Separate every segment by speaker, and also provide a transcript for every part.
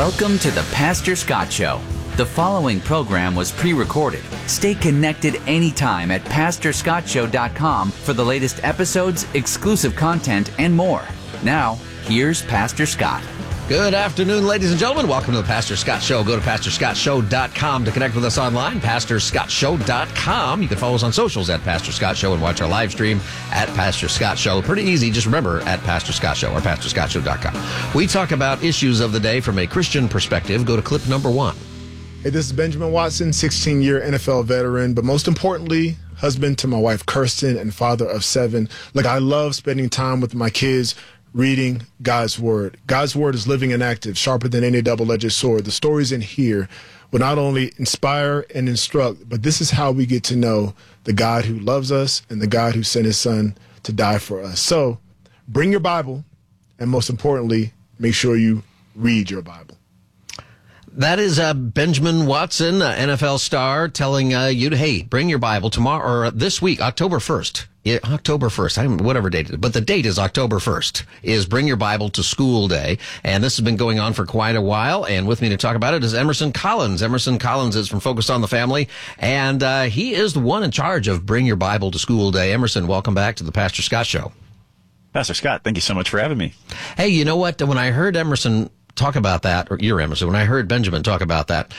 Speaker 1: Welcome to the Pastor Scott Show. The following program was pre-recorded. Stay connected anytime at PastorScottShow.com for the latest episodes, exclusive content, and more. Now, here's Pastor Scott.
Speaker 2: Good afternoon, ladies and gentlemen. Welcome to the Pastor Scott Show. Go to PastorScottShow.com to connect with us online, PastorScottShow.com. You can follow us on socials at Pastor Scott Show and watch our live stream at Pastor Scott Show. Pretty easy. Just remember, at Pastor Scott Show or PastorScottShow.com. We talk about issues of the day from a Christian perspective. Go to clip number 1.
Speaker 3: Hey, this is Benjamin Watson, 16-year NFL veteran, but most importantly, husband to my wife, Kirsten, and father of 7. Look, I love spending time with my kids, reading God's Word. God's Word is living and active, sharper than any double-edged sword. The stories in here will not only inspire and instruct, but this is how we get to know the God who loves us and the God who sent his son to die for us. So bring your Bible, and most importantly, make sure you read your Bible.
Speaker 2: That is Benjamin Watson, NFL star, telling you to, hey, bring your Bible tomorrow or this week, October 1st. October 1st, whatever date it is, but the date is October 1st, is Bring Your Bible to School Day. And this has been going on for quite a while. And with me to talk about it is Emerson Collins. Emerson Collins is from Focus on the Family, and he is the one in charge of Bring Your Bible to School Day. Emerson, welcome back to the Pastor Scott Show.
Speaker 4: Pastor Scott, thank you so much for having me.
Speaker 2: Hey, you know what? When I heard Emerson talk about that, or you're Emerson, when I heard Benjamin talk about that,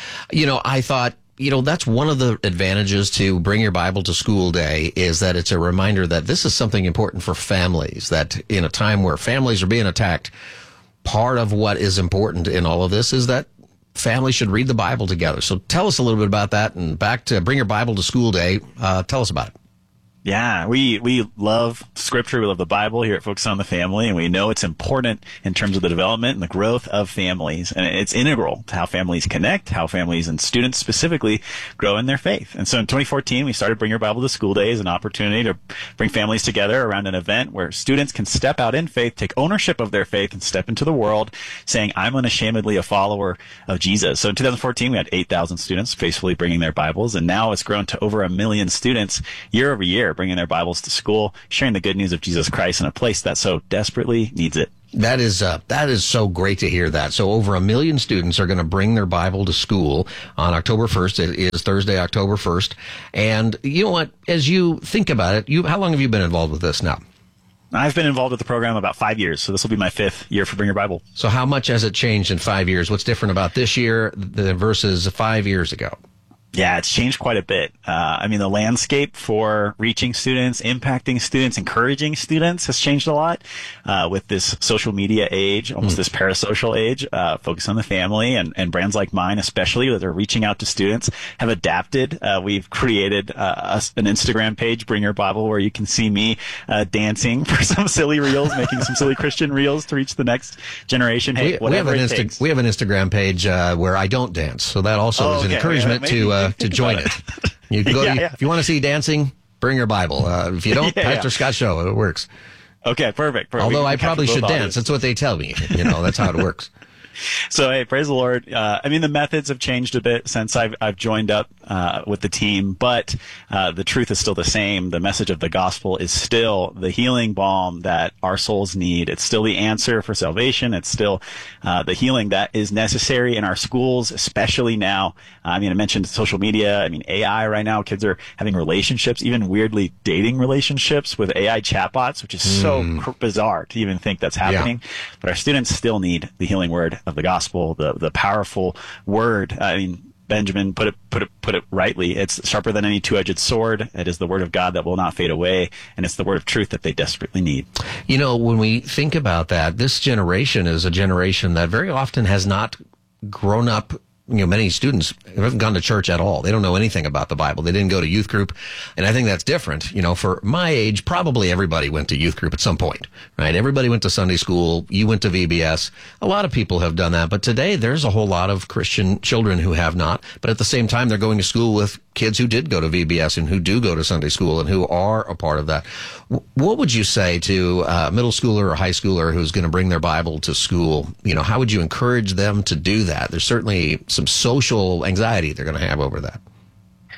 Speaker 2: I thought, that's one of the advantages to Bring Your Bible to School Day, is that it's a reminder that this is something important for families, that in a time where families are being attacked, part of what is important in all of this is that families should read the Bible together. So tell us a little bit about that, and back to Bring Your Bible to School Day. Tell us about it.
Speaker 4: Yeah, we love Scripture. We love the Bible here at Focus on the Family, and we know it's important in terms of the development and the growth of families. And it's integral to how families connect, how families and students specifically grow in their faith. And so in 2014, we started Bring Your Bible to School Day as an opportunity to bring families together around an event where students can step out in faith, take ownership of their faith, and step into the world saying, I'm unashamedly a follower of Jesus. So in 2014, we had 8,000 students faithfully bringing their Bibles, and now it's grown to over 1 million students year over year, bringing their Bibles to school, sharing the good news of Jesus Christ in a place that so desperately needs it.
Speaker 2: That is so great to hear that. So over 1 million students are going to bring their Bible to school on October 1st. It is Thursday, October 1st. And you know what? As you think about it, how long have you been involved with this now?
Speaker 4: I've been involved with the program about 5 years, so this will be my 5th year for Bring Your Bible.
Speaker 2: So how much has it changed in 5 years? What's different about this year versus 5 years ago?
Speaker 4: Yeah, it's changed quite a bit. The landscape for reaching students, impacting students, encouraging students has changed a lot with this social media age, almost this parasocial age. Focus on the Family and brands like mine, especially that are reaching out to students, have adapted. We've created an Instagram page, Bring Your Bible, where you can see me dancing for some silly reels, making some silly Christian reels to reach the next generation. Hey, whatever it takes.
Speaker 2: We have an Instagram page where I don't dance, so that also is an encouragement to join it. You can go if you want to see dancing, Bring Your Bible. If you don't, Pastor Scott Show, it works.
Speaker 4: Okay, perfect.
Speaker 2: Although I probably should dance. That's what they tell me. That's how it works.
Speaker 4: So, hey, praise the Lord. The methods have changed a bit since I've joined up with the team, but the truth is still the same. The message of the gospel is still the healing balm that our souls need. It's still the answer for salvation. It's still the healing that is necessary in our schools, especially now. I mentioned social media. AI right now. Kids are having relationships, even weirdly dating relationships with AI chatbots, which is so bizarre to even think that's happening. Yeah. But our students still need the healing word of the gospel, the powerful word. Benjamin put it rightly. It's sharper than any two-edged sword. It is the word of God that will not fade away, and it's the word of truth that they desperately need.
Speaker 2: When we think about that, this generation is a generation that very often has not grown up. Many students haven't gone to church at all. They don't know anything about the Bible. They didn't go to youth group. And I think that's different. For my age, probably everybody went to youth group at some point, right? Everybody went to Sunday school. You went to VBS. A lot of people have done that. But today, there's a whole lot of Christian children who have not. But at the same time, they're going to school with kids who did go to VBS and who do go to Sunday school and who are a part of that. What would you say to a middle schooler or high schooler who's going to bring their Bible to school? How would you encourage them to do that? There's certainly some social anxiety they're going to have over that.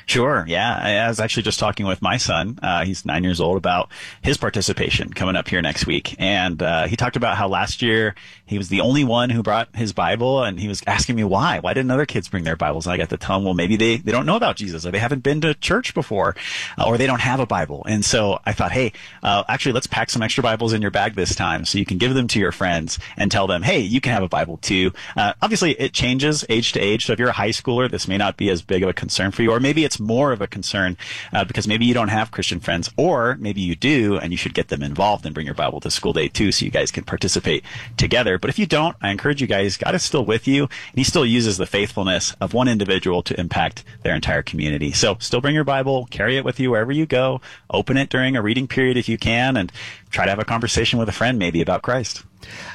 Speaker 4: Sure. Yeah. I was actually just talking with my son. He's 9 years old, about his participation coming up here next week. And he talked about how last year he was the only one who brought his Bible, and he was asking me why. Why didn't other kids bring their Bibles? And I got to tell him, well, maybe they don't know about Jesus, or they haven't been to church before, or they don't have a Bible. And so I thought, hey, actually, let's pack some extra Bibles in your bag this time so you can give them to your friends and tell them, hey, you can have a Bible too. Obviously, it changes age to age. So if you're a high schooler, this may not be as big of a concern for you, or maybe it's more of a concern because maybe you don't have Christian friends, or maybe you do, and you should get them involved and bring your Bible to school day too, so you guys can participate together. But if you don't, I encourage you guys, God is still with you, and he still uses the faithfulness of one individual to impact their entire community. So still bring your Bible, carry it with you wherever you go, open it during a reading period if you can, and try to have a conversation with a friend maybe about Christ.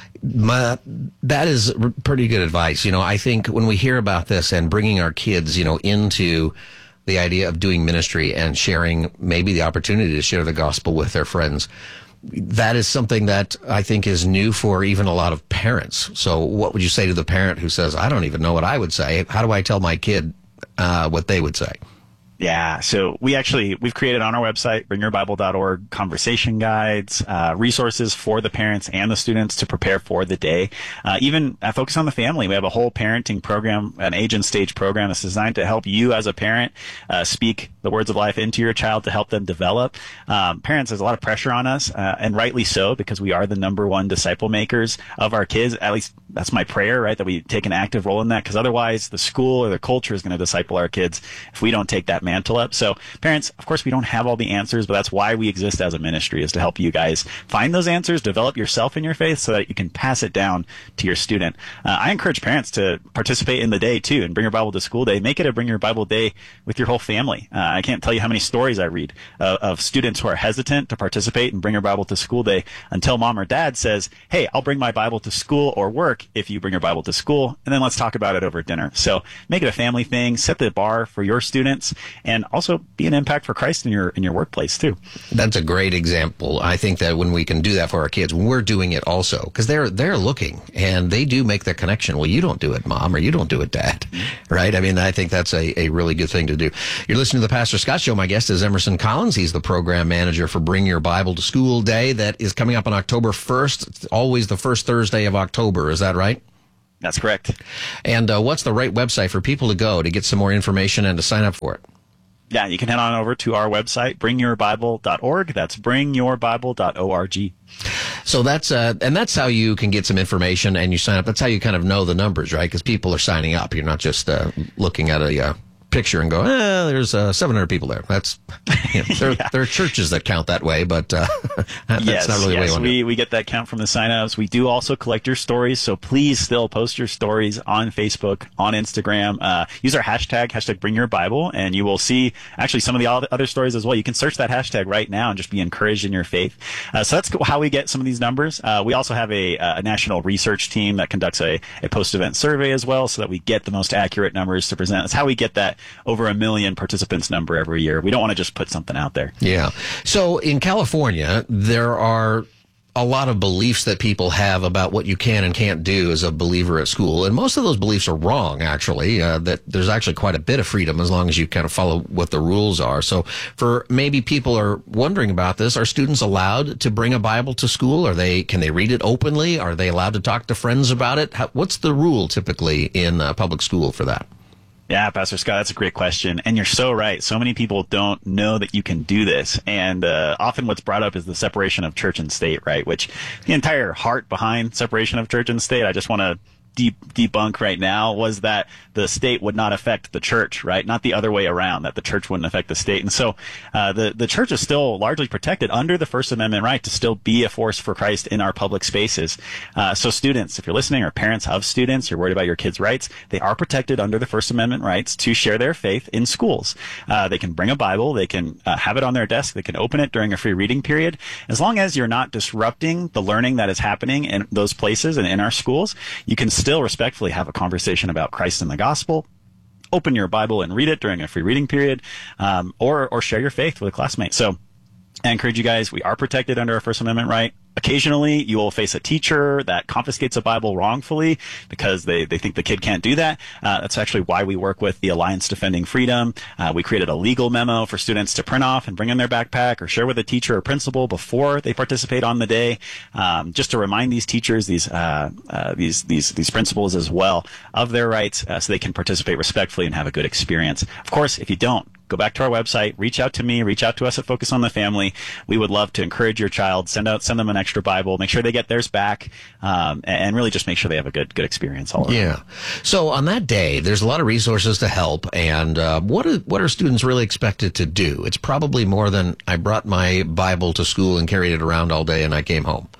Speaker 2: That is pretty good advice. I think when we hear about this and bringing our kids, into the idea of doing ministry and sharing maybe the opportunity to share the gospel with their friends, that is something that I think is new for even a lot of parents. So what would you say to the parent who says, I don't even know what I would say? How do I tell my kid what they would say?
Speaker 4: Yeah, so we've created on our website, bringyourbible.org, conversation guides, resources for the parents and the students to prepare for the day. Even focus on the family. We have a whole parenting program, an age and stage program that's designed to help you as a parent speak the words of life into your child to help them develop. Parents, there's a lot of pressure on us, and rightly so, because we are the number one disciple makers of our kids. At least that's my prayer, right? That we take an active role in that, because otherwise the school or the culture is going to disciple our kids if we don't take that mantle up. So parents, of course, we don't have all the answers, but that's why we exist as a ministry, is to help you guys find those answers, develop yourself in your faith so that you can pass it down to your student. I encourage parents to participate in the day too, and Bring Your Bible to School Day. Make it a Bring Your Bible Day with your whole family. I can't tell you how many stories I read of students who are hesitant to participate in Bring Your Bible to School Day until mom or dad says, hey, I'll bring my Bible to school or work if you bring your Bible to school, and then let's talk about it over dinner. So make it a family thing, set the bar for your students, and also be an impact for Christ in your workplace too.
Speaker 2: That's a great example. I think that when we can do that for our kids, when we're doing it also, because they're looking and they do make the connection. Well, you don't do it, mom, or you don't do it, dad, right? I mean, I think that's a really good thing to do. You're listening to the Pastor Scott Show. My guest is Emerson Collins. He's the program manager for Bring Your Bible to School Day that is coming up on October 1st. It's always the first Thursday of October. Is that right?
Speaker 4: That's correct.
Speaker 2: And what's the right website for people to go to get some more information and to sign up for it?
Speaker 4: Yeah, you can head on over to our website, bringyourbible.org. That's bringyourbible.org.
Speaker 2: So that's how you can get some information and you sign up. That's how you kind of know the numbers, right? Because people are signing up. You're not just looking at a picture and go, there's 700 people there. That's there are churches that count that way, but that's not really the way you want to.
Speaker 4: We get that count from the signups. We do also collect your stories, so please still post your stories on Facebook, on Instagram. Use our hashtag BringYourBible, and you will see actually some of the other stories as well. You can search that hashtag right now and just be encouraged in your faith. So that's how we get some of these numbers. We also have a national research team that conducts a post-event survey as well, so that we get the most accurate numbers to present. That's how we get that over 1 million participants number every year. We don't want to just put something out there.
Speaker 2: Yeah. So in California, there are a lot of beliefs that people have about what you can and can't do as a believer at school. And most of those beliefs are wrong, actually, that there's actually quite a bit of freedom as long as you kind of follow what the rules are. So for maybe people are wondering about this, are students allowed to bring a Bible to school? Can they read it openly? Are they allowed to talk to friends about it? What's the rule typically in public school for that?
Speaker 4: Yeah, Pastor Scott, that's a great question. And you're so right. So many people don't know that you can do this. And often what's brought up is the separation of church and state, right? Which the entire heart behind separation of church and state, I just want to debunk right now, was that the state would not affect the church, right? Not the other way around, that the church wouldn't affect the state. And so the church is still largely protected under the First Amendment right to still be a force for Christ in our public spaces. So students, if you're listening, or parents of students, you're worried about your kids' rights, they are protected under the First Amendment rights to share their faith in schools. They can bring a Bible, they can have it on their desk, they can open it during a free reading period. As long as you're not disrupting the learning that is happening in those places and in our schools, you can still respectfully have a conversation about Christ and the gospel. Open your Bible and read it during a free reading period, or share your faith with a classmate. So I encourage you guys, we are protected under our First Amendment right. Occasionally, you will face a teacher that confiscates a Bible wrongfully because they think the kid can't do that. That's actually why we work with the Alliance Defending Freedom. We created a legal memo for students to print off and bring in their backpack or share with a teacher or principal before they participate on the day, just to remind these teachers, these principals as well, of their rights, so they can participate respectfully and have a good experience. Of course, if you don't, go back to our website, reach out to me, reach out to us at Focus on the Family. We would love to encourage your child, send them an extra Bible, make sure they get theirs back, and really just make sure they have a good experience all around.
Speaker 2: Yeah. So on that day, there's a lot of resources to help, and what are students really expected to do? It's probably more than I brought my Bible to school and carried it around all day and I came home.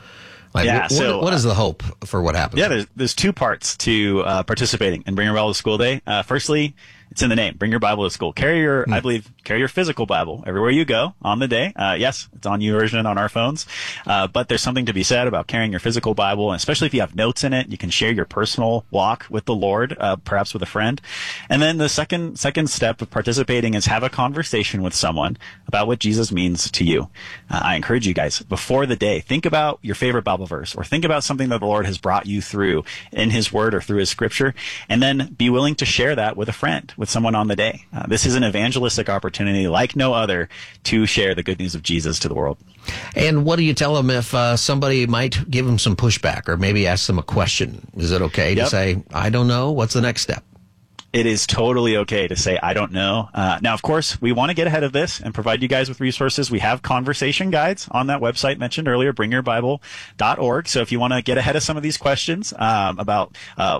Speaker 2: What is the hope for what happens?
Speaker 4: Yeah, there's two parts to participating in Bring Your Bible to School Day. Firstly, it's in the name. Bring your Bible to school. Carry your physical Bible everywhere you go on the day. Yes, it's on YouVersion on our phones. But there's something to be said about carrying your physical Bible, and especially if you have notes in it, you can share your personal walk with the Lord, perhaps with a friend. And then the second step of participating is have a conversation with someone about what Jesus means to you. I encourage you guys, before the day, think about your favorite Bible verse, or think about something that the Lord has brought you through in His Word or through His Scripture, and then be willing to share that with a friend, with someone on the day. This is an evangelistic opportunity like no other to share the good news of Jesus to the world.
Speaker 2: And what do you tell them if somebody might give them some pushback or maybe ask them a question? Is it okay to say, I don't know? What's the next step?
Speaker 4: It is totally okay to say, I don't know. Now, of course, we want to get ahead of this and provide you guys with resources. We have conversation guides on that website mentioned earlier, bringyourbible.org. So if you want to get ahead of some of these questions about,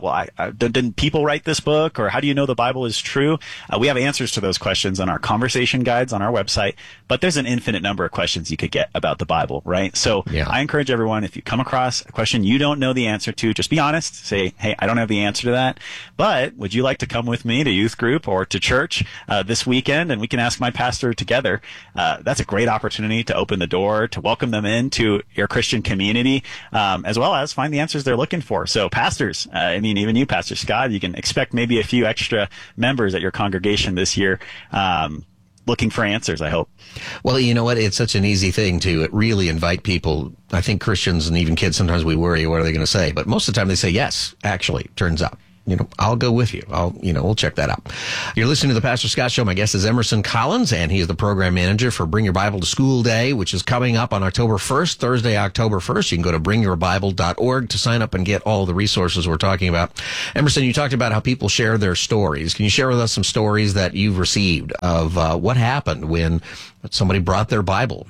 Speaker 4: didn't people write this book, or how do you know the Bible is true? We have answers to those questions on our conversation guides on our website, but there's an infinite number of questions you could get about the Bible, right? So I encourage everyone, if you come across a question you don't know the answer to, just be honest. Say, hey, I don't have the answer to that, but would you like to come with me to youth group or to church this weekend, and we can ask my pastor together? That's a great opportunity to open the door, to welcome them into your Christian community, as well as find the answers they're looking for. So pastors, even you, Pastor Scott, you can expect maybe a few extra members at your congregation this year, looking for answers, I hope.
Speaker 2: Well, you know what? It's such an easy thing to really invite people. I think Christians and even kids, sometimes we worry, what are they going to say? But most of the time they say yes, actually, turns out. I'll go with you. We'll check that out. You're listening to the Pastor Scott Show. My guest is Emerson Collins, and he is the program manager for Bring Your Bible to School Day, which is coming up on October 1st, Thursday, October 1st. You can go to bringyourbible.org to sign up and get all the resources we're talking about. Emerson, you talked about how people share their stories. Can you share with us some stories that you've received of what happened when somebody brought their Bible?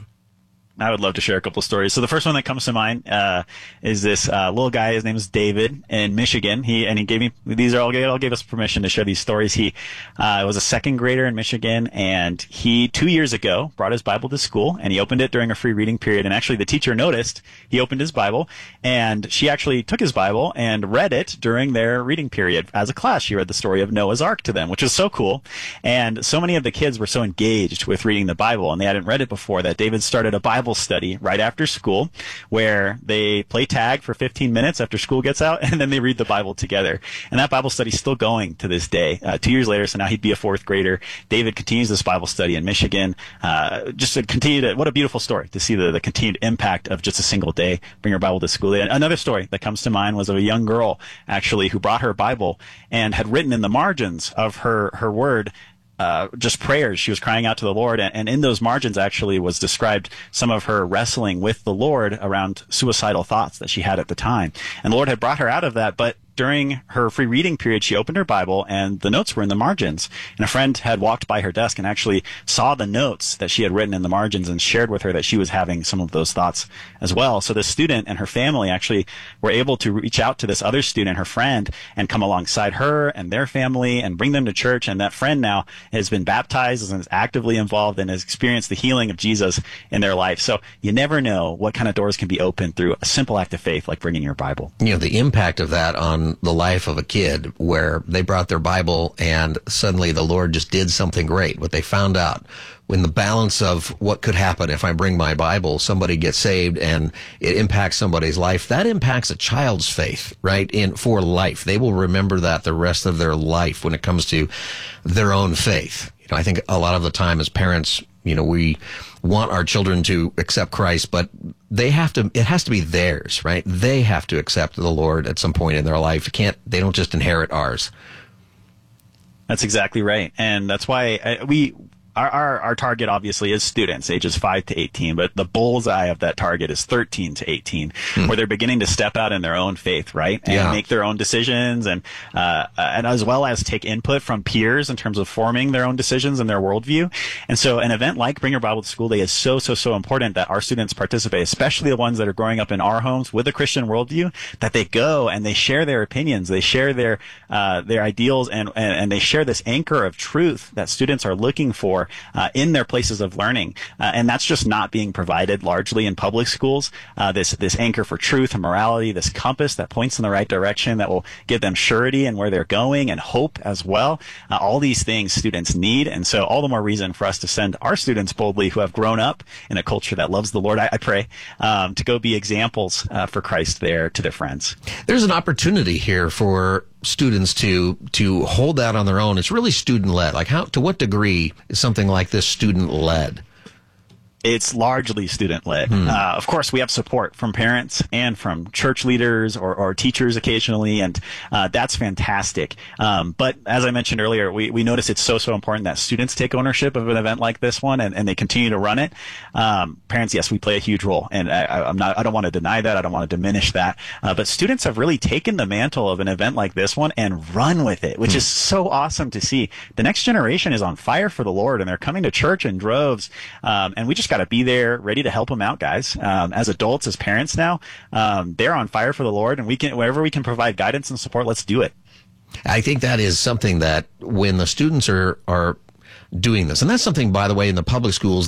Speaker 4: I would love to share a couple of stories. So the first one that comes to mind is this little guy. His name is David in Michigan. He gave me all gave us permission to share these stories. He was a second grader in Michigan, and he 2 years ago brought his Bible to school, and he opened it during a free reading period. And actually, the teacher noticed he opened his Bible, and she actually took his Bible and read it during their reading period as a class. She read the story of Noah's Ark to them, which was so cool. And so many of the kids were so engaged with reading the Bible, and they hadn't read it before, that David started a Bible study right after school where they play tag for 15 minutes after school gets out, and then they read the Bible together. And that Bible study is still going to this day, 2 years later. So now he'd be a fourth grader. David continues this Bible study in Michigan. Just to continue what a beautiful story to see the continued impact of just a single day. Bring your Bible to school. And another story that comes to mind was of a young girl actually who brought her Bible and had written in the margins of her word just prayers. She was crying out to the Lord, and in those margins actually was described some of her wrestling with the Lord around suicidal thoughts that she had at the time. And the Lord had brought her out of that, but during her free reading period, she opened her Bible, and the notes were in the margins. And a friend had walked by her desk and actually saw the notes that she had written in the margins and shared with her that she was having some of those thoughts as well. So the student and her family actually were able to reach out to this other student, her friend, and come alongside her and their family and bring them to church. And that friend now has been baptized and is actively involved and has experienced the healing of Jesus in their life. So you never know what kind of doors can be opened through a simple act of faith like bringing your Bible.
Speaker 2: The impact of that on the life of a kid, where they brought their Bible and suddenly the Lord just did something great. What they found out, when the balance of what could happen if I bring my Bible, somebody gets saved and it impacts somebody's life, that impacts a child's faith, right? For life. They will remember that the rest of their life when it comes to their own faith. I think a lot of the time as parents, we want our children to accept Christ, but it has to be theirs, right? They have to accept the Lord at some point in their life. They don't just inherit ours.
Speaker 4: That's exactly right. And that's why our target obviously is students ages 5 to 18, but the bullseye of that target is 13 to 18, where they're beginning to step out in their own faith, right? And make their own decisions and as well as take input from peers in terms of forming their own decisions and their worldview. And so an event like Bring Your Bible to School Day is so important that our students participate, especially the ones that are growing up in our homes with a Christian worldview, that they go and they share their opinions, they share their ideals, and they share this anchor of truth that students are looking for in their places of learning. And that's just not being provided largely in public schools. This anchor for truth and morality, this compass that points in the right direction that will give them surety in where they're going and hope as well. All these things students need. And so all the more reason for us to send our students boldly who have grown up in a culture that loves the Lord, I pray, to go be examples for Christ there to their friends.
Speaker 2: There's an opportunity here for students to hold that on their own. It's really student-led. Like to what degree is something like this student-led?
Speaker 4: It's largely student-led. Of course, we have support from parents and from church leaders or teachers occasionally, and that's fantastic. But as I mentioned earlier, we notice it's so important that students take ownership of an event like this one and they continue to run it. Parents, yes, we play a huge role, and I don't want to deny that. I don't want to diminish that. But students have really taken the mantle of an event like this one and run with it, which is so awesome to see. The next generation is on fire for the Lord, and they're coming to church in droves, and we just got to be there ready to help them out, guys. As adults, as parents now, they're on fire for the Lord, and wherever we can provide guidance and support, let's do it.
Speaker 2: I think that is something that when the students are doing this, and that's something, by the way, in the public schools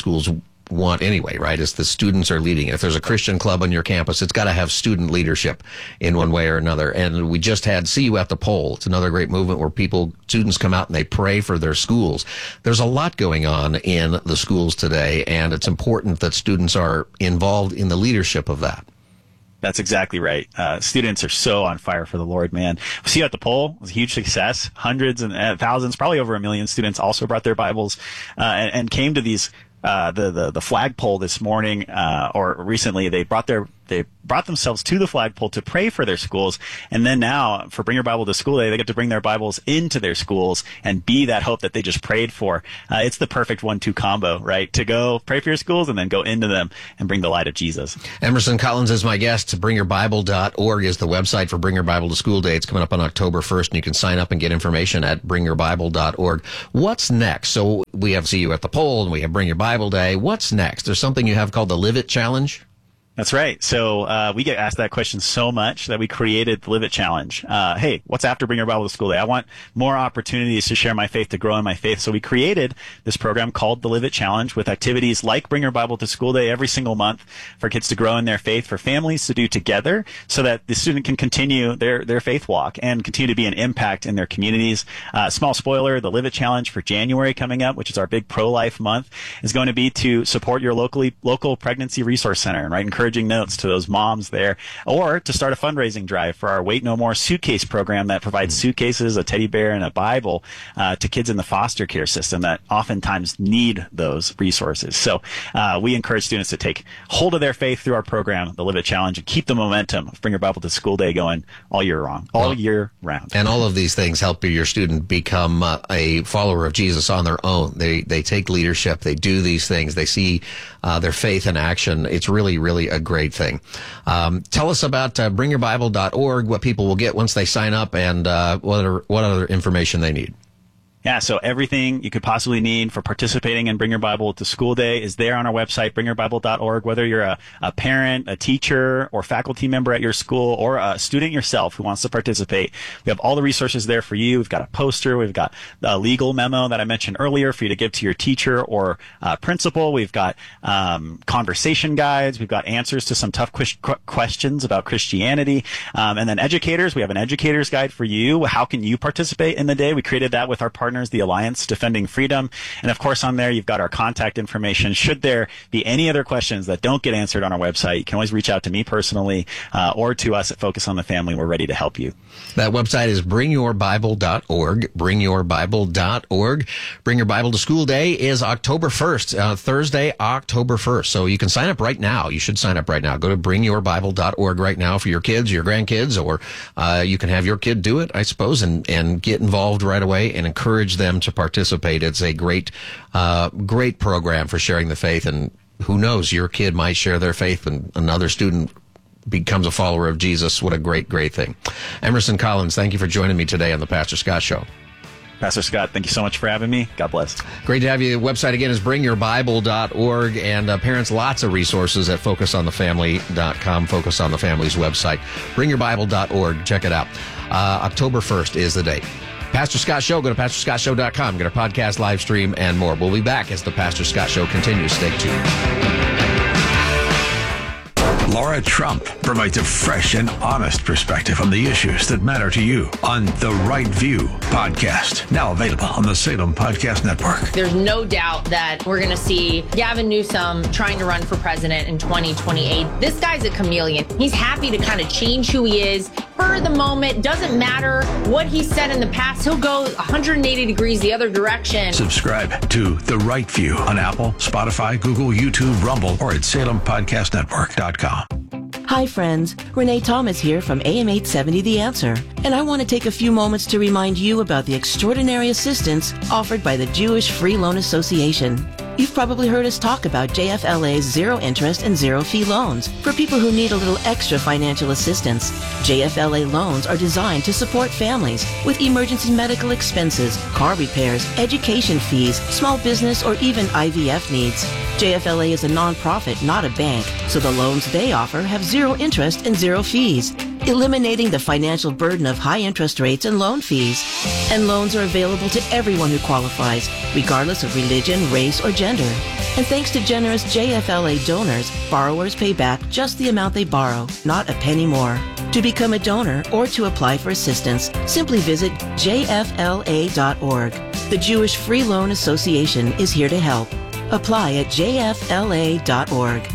Speaker 2: want anyway, right? Is the students are leading it. If there's a Christian club on your campus, it's got to have student leadership in one way or another. And we just had See You at the Pole. It's another great movement where students come out and they pray for their schools. There's a lot going on in the schools today, and it's important that students are involved in the leadership of that.
Speaker 4: That's exactly right. Students are so on fire for the Lord, man. See You at the Pole was a huge success. Hundreds and thousands, probably over 1 million students also brought their Bibles and came to these the flagpole this morning or recently. They brought themselves to the flagpole to pray for their schools, and then now for Bring Your Bible to School Day, they get to bring their Bibles into their schools and be that hope that they just prayed for. It's the perfect 1-2 combo, right? To go pray for your schools and then go into them and bring the light of Jesus.
Speaker 2: Emerson Collins is my guest. BringYourBible.org is the website for Bring Your Bible to School Day. It's coming up on October 1st, and you can sign up and get information at BringYourBible.org. What's next? So we have See You at the Pole, and we have Bring Your Bible Day. What's next? There's something you have called the Live It Challenge?
Speaker 4: That's right. So we get asked that question so much that we created the Live It Challenge. Hey, what's after Bring Your Bible to School Day? I want more opportunities to share my faith, to grow in my faith. So we created this program called the Live It Challenge with activities like Bring Your Bible to School Day every single month for kids to grow in their faith, for families to do together so that the student can continue their faith walk and continue to be an impact in their communities. Small spoiler, the Live It Challenge for January coming up, which is our big pro-life month, is going to be to support your local pregnancy resource center, right? Encouraging notes to those moms there, or to start a fundraising drive for our Wait No More suitcase program that provides suitcases, a teddy bear, and a Bible to kids in the foster care system that oftentimes need those resources. So we encourage students to take hold of their faith through our program, the Live It Challenge, and keep the momentum of Bring Your Bible to School Day going all year round. And
Speaker 2: all of these things help your student become a follower of Jesus on their own. They take leadership. They do these things. They see their faith in action. It's really, really a great thing. Tell us about BringYourBible.org, what people will get once they sign up, and what other information they need.
Speaker 4: Yeah, so everything you could possibly need for participating in Bring Your Bible to School Day is there on our website, BringYourBible.org. Whether you're a parent, a teacher, or faculty member at your school, or a student yourself who wants to participate, we have all the resources there for you. We've got a poster. We've got a legal memo that I mentioned earlier for you to give to your teacher or principal. We've got conversation guides. We've got answers to some tough questions about Christianity. And then educators, we have an educator's guide for you. How can you participate in the day? We created that with our partner partners, the Alliance Defending Freedom. And of course, on there, you've got our contact information. Should there be any other questions that don't get answered on our website, you can always reach out to me personally or to us at Focus on the Family. We're ready to help you.
Speaker 2: That website is bringyourbible.org, bringyourbible.org. Bring Your Bible to School Day is October 1st, Thursday, October 1st. So you can sign up right now. You should sign up right now. Go to bringyourbible.org right now for your kids, your grandkids, or you can have your kid do it, I suppose, and get involved right away and encourage them to participate. It's a great program for sharing the faith, and who knows, your kid might share their faith and another student becomes a follower of Jesus. What a great, great thing. Emerson Collins, thank you for joining me today on the Pastor Scott Show.
Speaker 4: Pastor Scott, thank you so much for having me. God bless.
Speaker 2: Great to have you. The website again is bringyourbible.org, and parents, lots of resources at focusonthefamily.com, Focus on the Family's website. Bringyourbible.org. Check it out. October 1st is the date. Pastor Scott Show. Go to pastorscottshow.com. Get our podcast, live stream, and more. We'll be back as the Pastor Scott Show continues. Stay tuned.
Speaker 5: Laura Trump provides a fresh and honest perspective on the issues that matter to you on The Right View podcast, now available on the Salem Podcast Network.
Speaker 6: There's no doubt that we're going to see Gavin Newsom trying to run for president in 2028. This guy's a chameleon. He's happy to kind of change who he is for the moment. Doesn't matter what he said in the past. He'll go 180 degrees the other direction.
Speaker 5: Subscribe to The Right View on Apple, Spotify, Google, YouTube, Rumble, or at SalemPodcastNetwork.com.
Speaker 7: Hi friends, Renee Thomas here from AM 870 The Answer, and I want to take a few moments to remind you about the extraordinary assistance offered by the Jewish Free Loan Association. You've probably heard us talk about JFLA's zero interest and zero fee loans for people who need a little extra financial assistance. JFLA loans are designed to support families with emergency medical expenses, car repairs, education fees, small business, or even IVF needs. JFLA is a nonprofit, not a bank, so the loans they offer have zero interest and zero fees, eliminating the financial burden of high interest rates and loan fees. And loans are available to everyone who qualifies, regardless of religion, race, or gender. And thanks to generous JFLA donors, borrowers pay back just the amount they borrow, not a penny more. To become a donor or to apply for assistance, simply visit jfla.org. The Jewish Free Loan Association is here to help. Apply at jfla.org.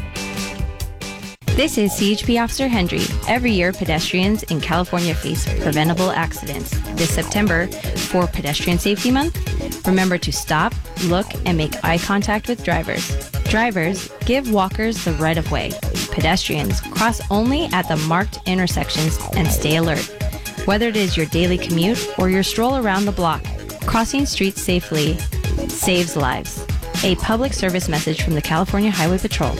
Speaker 8: This is CHP Officer Hendry. Every year, pedestrians in California face preventable accidents. This September, for Pedestrian Safety Month, remember to stop, look, and make eye contact with drivers. Drivers, give walkers the right of way. Pedestrians, cross only at the marked intersections and stay alert. Whether it is your daily commute or your stroll around the block, crossing streets safely saves lives. A public service message from the California Highway Patrol.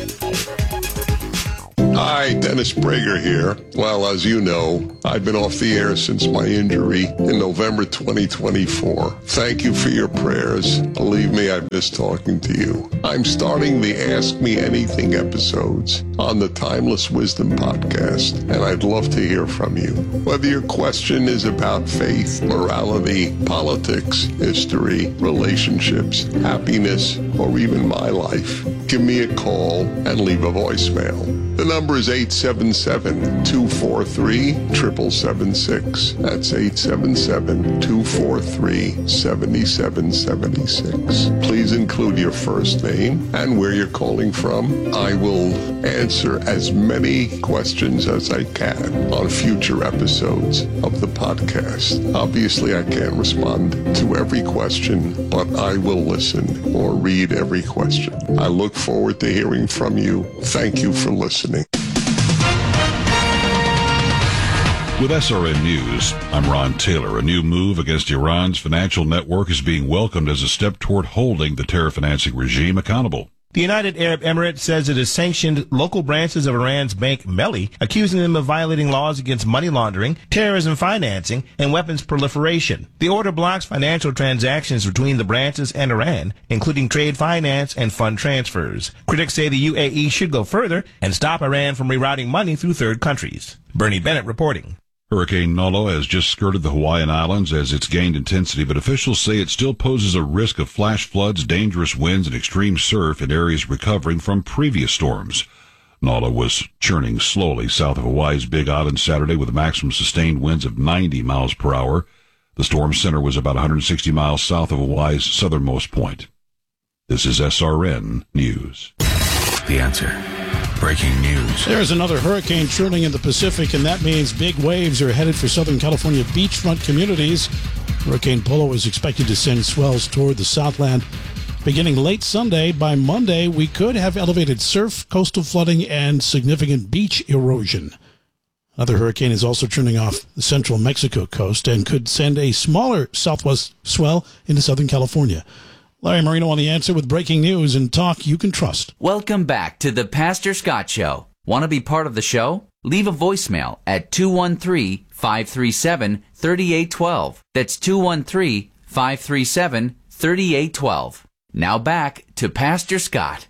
Speaker 9: Hi, Dennis Prager here. Well, as you know, I've been off the air since my injury in November 2024. Thank you for your prayers. Believe me, I miss talking to you. I'm starting the Ask Me Anything episodes on the Timeless Wisdom podcast, and I'd love to hear from you. Whether your question is about faith, morality, politics, history, relationships, happiness, or even my life, give me a call and leave a voicemail. The number is 877-243-7776. That's 877-243-7776. Please include your first name and where you're calling from. I will answer as many questions as I can on future episodes of the podcast. Obviously, I can't respond to every question, but I will listen or read every question. I look forward to hearing from you. Thank you for listening.
Speaker 10: With SRN News, I'm Ron Taylor. A new move against Iran's financial network is being welcomed as a step toward holding the terror financing regime accountable.
Speaker 11: The United Arab Emirates says it has sanctioned local branches of Iran's bank Melli, accusing them of violating laws against money laundering, terrorism financing, and weapons proliferation. The order blocks financial transactions between the branches and Iran, including trade finance and fund transfers. Critics say the UAE should go further and stop Iran from rerouting money through third countries. Bernie Bennett reporting.
Speaker 10: Hurricane Nolo has just skirted the Hawaiian Islands as it's gained intensity, but officials say it still poses a risk of flash floods, dangerous winds, and extreme surf in areas recovering from previous storms. Nolo was churning slowly south of Hawaii's Big Island Saturday with maximum sustained winds of 90 miles per hour. The storm center was about 160 miles south of Hawaii's southernmost point. This is SRN News.
Speaker 5: The Answer. Breaking news.
Speaker 12: There's another hurricane churning in the Pacific, and that means big waves are headed for Southern California beachfront communities. Hurricane Polo is expected to send swells toward the Southland. Beginning late Sunday, by Monday, we could have elevated surf, coastal flooding, and significant beach erosion. Another hurricane is also churning off the central Mexico coast and could send a smaller southwest swell into Southern California. Larry Marino on The Answer with breaking news and talk you can trust.
Speaker 1: Welcome back to the Pastor Scott Show. Want to be part of the show? Leave a voicemail at 213-537-3812. That's 213-537-3812. Now back to Pastor Scott.